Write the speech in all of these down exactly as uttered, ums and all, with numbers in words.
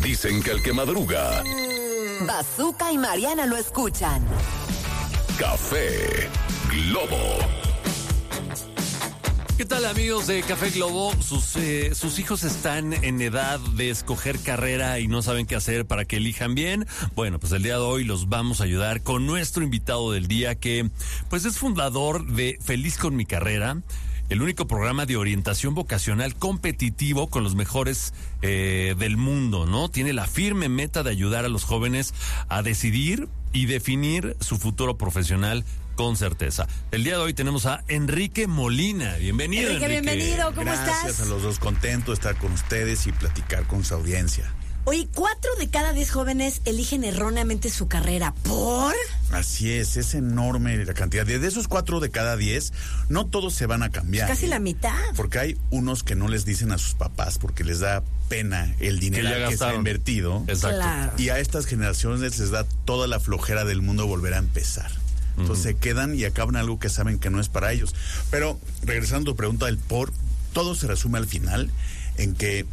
Dicen que el que madruga... Bazooka y Mariana lo escuchan. Café Globo. ¿Qué tal, amigos de Café Globo? Sus, eh, sus hijos están en edad de escoger carrera y no saben qué hacer para que elijan bien. Bueno, pues el día de hoy los vamos a ayudar con nuestro invitado del día, que pues es fundador de Feliz con mi Carrera, el único programa de orientación vocacional competitivo con los mejores eh, del mundo, ¿no? Tiene la firme meta de ayudar a los jóvenes a decidir y definir su futuro profesional con certeza. El día de hoy tenemos a Enrique Molina. Bienvenido, Enrique. Enrique. Bienvenido, ¿cómo Gracias estás? Gracias a los dos, contento de estar con ustedes y platicar con su audiencia. Oye, cuatro de cada diez jóvenes eligen erróneamente su carrera. ¿Por? Así es, es enorme la cantidad. De esos cuatro de cada diez, no todos se van a cambiar. Es casi ¿eh? la mitad. Porque hay unos que no les dicen a sus papás porque les da pena el dinero Que ya que, se ha gastaron. invertido. Exacto. Claro. Y a estas generaciones les da toda la flojera del mundo volver a empezar. Entonces se quedan y acaban algo que saben que no es para ellos. Pero regresando a tu pregunta del por, todo se resume al final en que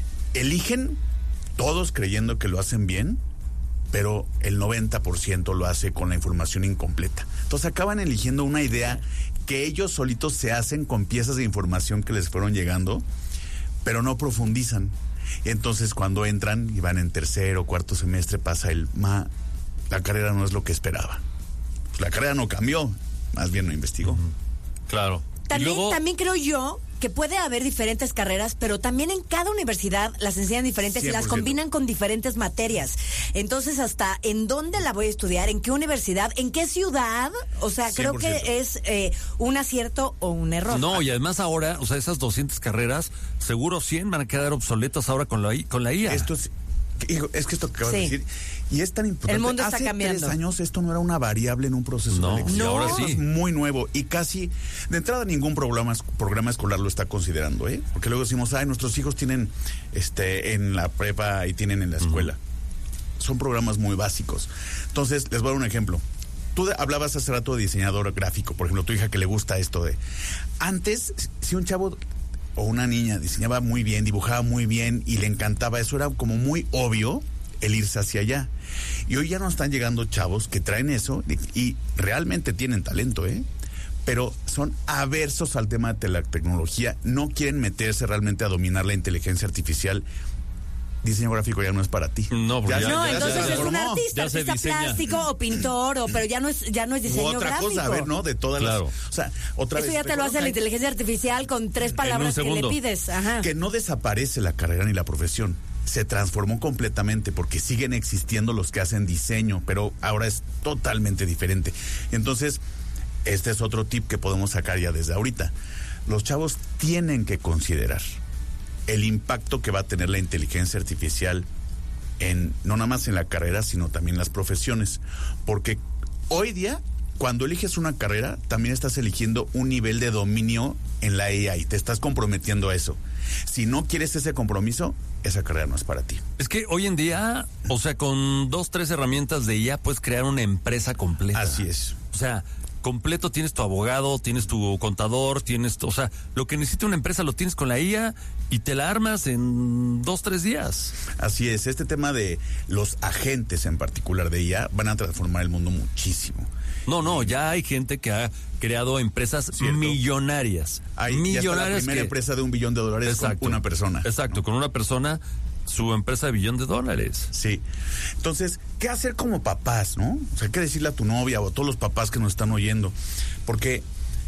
eligen todos creyendo que lo hacen bien, pero el noventa por ciento lo hace con la información incompleta. Entonces acaban eligiendo una idea que ellos solitos se hacen con piezas de información que les fueron llegando, pero no profundizan. Y entonces cuando entran y van en tercer o cuarto semestre pasa el, ma, la carrera no es lo que esperaba. Pues la carrera no cambió, más bien no investigó. Claro. También, Y luego, también creo yo que puede haber diferentes carreras, pero también en cada universidad las enseñan diferentes y cien por las ciento. combinan con diferentes materias. Entonces, hasta en dónde la voy a estudiar, en qué universidad, en qué ciudad, o sea, creo cien por ciento. que es eh, un acierto o un error. no, y además ahora, o sea, esas doscientas carreras, seguro cien van a quedar obsoletas ahora con la, I- con la I A. Esto es, hijo, es que esto que acabas Sí. de decir, y es tan importante. El mundo está Hace cambiando. tres años esto no era una variable en un proceso No, de elección. y ahora Esto sí. es muy nuevo y casi, de entrada, ningún programa, programa escolar lo está considerando, ¿eh? Porque luego decimos, ay, nuestros hijos tienen este en la prepa y tienen en la escuela. Uh-huh. Son programas muy básicos. Entonces, les voy a dar un ejemplo. Tú de, hablabas hace rato de diseñador gráfico, por ejemplo, tu hija que le gusta esto de... Antes, si un chavo o una niña diseñaba muy bien, dibujaba muy bien y le encantaba eso, era como muy obvio el irse hacia allá. Y hoy ya nos están llegando chavos que traen eso y, y realmente tienen talento, ¿eh? Pero son aversos al tema de la tecnología, no quieren meterse realmente a dominar la inteligencia artificial. Diseño gráfico ya no es para ti. No, porque ya- No, ya entonces se es un transformó. artista, Ya se artista diseña. plástico o pintor, o, pero ya no es ya no es U diseño otra gráfico. cosa, a ver, ¿no? De todas Claro. las... O sea, otra Eso vez... ya te lo hace la inteligencia artificial con tres palabras que le segundo. pides. Ajá. Que no desaparece la carrera ni la profesión. Se transformó completamente porque siguen existiendo los que hacen diseño, pero ahora es totalmente diferente. Entonces, este es otro tip que podemos sacar ya desde ahorita. Los chavos tienen que considerar el impacto que va a tener la inteligencia artificial en no nada más en la carrera, sino también en las profesiones. Porque hoy día, cuando eliges una carrera, también estás eligiendo un nivel de dominio en la A I. Te estás comprometiendo a eso. Si no quieres ese compromiso, esa carrera no es para ti. Es que hoy en día, o sea, con dos, tres herramientas de I A puedes crear una empresa completa. Así es. O sea, completo, tienes tu abogado, tienes tu contador, tienes, tu, o sea, lo que necesita una empresa lo tienes con la I A y te la armas en dos, tres días. Así es. Este tema de los agentes en particular de I A van a transformar el mundo muchísimo. No, no, ya hay gente que ha creado empresas Cierto. millonarias. Hay ya está la primera que- empresa de un billón de dólares Exacto. con una persona. Exacto, ¿no? con una persona, su empresa de billón de dólares. Sí. Entonces, ¿qué hacer como papás, no? O sea, ¿qué decirle a tu novia o a todos los papás que nos están oyendo? Porque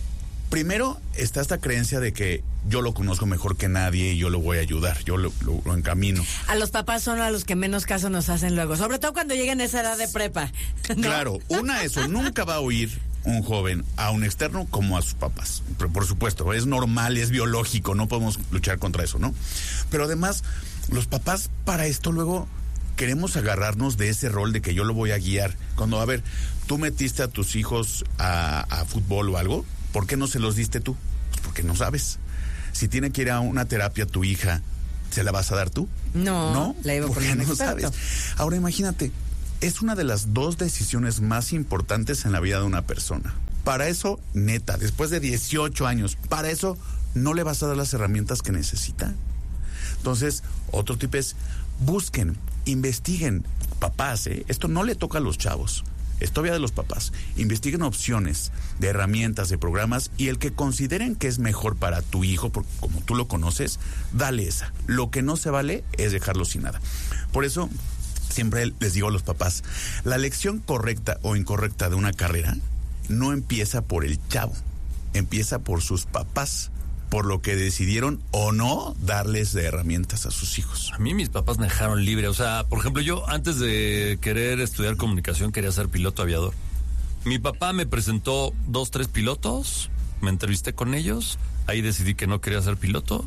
primero está esta creencia de que yo lo conozco mejor que nadie y yo lo voy a ayudar, yo lo, lo, lo encamino. A los papás son a los que menos caso nos hacen luego, sobre todo cuando lleguen a esa edad de prepa. ¿no? Claro, una, eso, nunca va a oír un joven a un externo como a sus papás. Pero, por supuesto, es normal, es biológico, no podemos luchar contra eso, ¿no? Pero además, los papás para esto luego queremos agarrarnos de ese rol de que yo lo voy a guiar. Cuando, a ver, tú metiste a tus hijos a, a fútbol o algo, ¿por qué no se los diste tú? Pues porque no sabes. Si tiene que ir a una terapia tu hija, ¿se la vas a dar tú? No, ¿No? la iba a Porque poner un no experto. sabes. Ahora imagínate, es una de las dos decisiones más importantes en la vida de una persona. Para eso, neta, después de dieciocho años, para eso no le vas a dar las herramientas que necesita. Entonces, otro tip es, busquen, investiguen, papás, ¿eh? Esto no le toca a los chavos. Es todavía de los papás. Investiguen opciones de herramientas, de programas, y el que consideren que es mejor para tu hijo, porque como tú lo conoces, dale esa. Lo que no se vale es dejarlo sin nada. Por eso, siempre les digo a los papás, la elección correcta o incorrecta de una carrera no empieza por el chavo, empieza por sus papás, por lo que decidieron o no darles de herramientas a sus hijos. A mí mis papás me dejaron libre. O sea, por ejemplo, yo antes de querer estudiar comunicación quería ser piloto aviador. Mi papá me presentó dos, tres pilotos, me entrevisté con ellos, ahí decidí que no quería ser piloto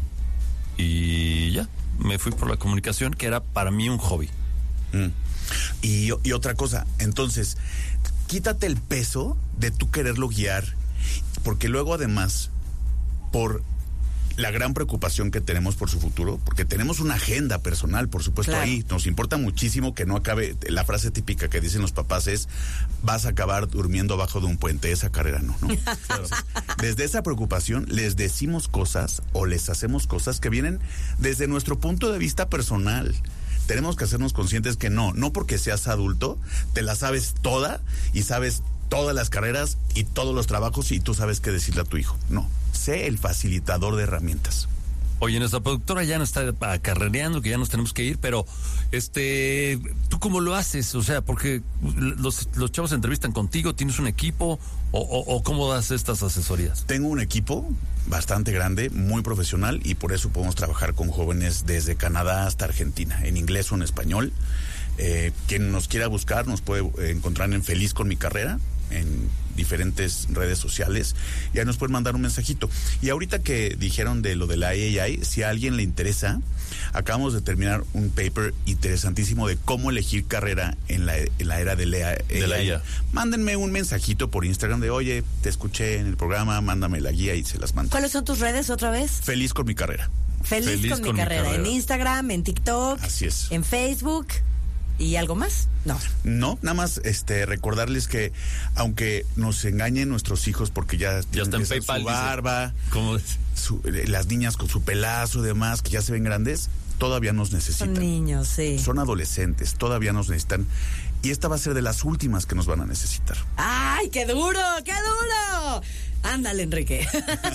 y ya, me fui por la comunicación, que era para mí un hobby. Mm. Y, y otra cosa, entonces, quítate el peso de tú quererlo guiar, porque luego además, por la gran preocupación que tenemos por su futuro, porque tenemos una agenda personal, por supuesto, claro. Ahí nos importa muchísimo que no acabe, la frase típica que dicen los papás es, vas a acabar durmiendo abajo de un puente, esa carrera no, ¿no? Claro. Desde esa preocupación les decimos cosas o les hacemos cosas que vienen desde nuestro punto de vista personal. Tenemos que hacernos conscientes que no, no porque seas adulto, te la sabes toda y sabes todas las carreras y todos los trabajos y tú sabes qué decirle a tu hijo. No, sé el facilitador de herramientas. Oye, nuestra productora ya nos está acarrereando, que ya nos tenemos que ir, pero este, ¿tú cómo lo haces? O sea, porque los, los chavos se entrevistan contigo, ¿tienes un equipo o, o, o cómo das estas asesorías? Tengo un equipo bastante grande, muy profesional, y por eso podemos trabajar con jóvenes desde Canadá hasta Argentina, en inglés o en español. Eh, quien nos quiera buscar nos puede encontrar en Feliz con mi carrera, en diferentes redes sociales, y ahí nos pueden mandar un mensajito. Y ahorita que dijeron de lo de la A I, si a alguien le interesa, acabamos de terminar un paper interesantísimo de cómo elegir carrera en la, en la era de la, de la I A. Mándenme un mensajito por Instagram de, oye, te escuché en el programa, mándame la guía y se las mando. ¿Cuáles son tus redes otra vez? Feliz con mi carrera. Feliz, Feliz con, con mi, carrera. mi carrera. En Instagram, en TikTok. Así es. En Facebook. ¿Y algo más? No. No, nada más este recordarles que aunque nos engañen nuestros hijos porque ya, ya están en PayPal, su barba, ¿cómo? Su, las niñas con su pelazo y demás, que ya se ven grandes, todavía nos necesitan. Son niños, sí. Son adolescentes, todavía nos necesitan. Y esta va a ser de las últimas que nos van a necesitar. ¡Ay, qué duro, qué duro! Ándale, Enrique.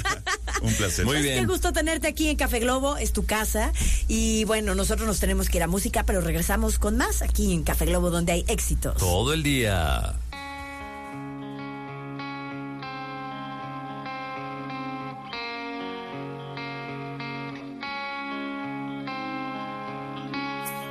Un placer. Muy pues bien. Qué gusto tenerte aquí en Café Globo, es tu casa. Y bueno, nosotros nos tenemos que ir a música, pero regresamos con más aquí en Café Globo, donde hay éxitos. Todo el día.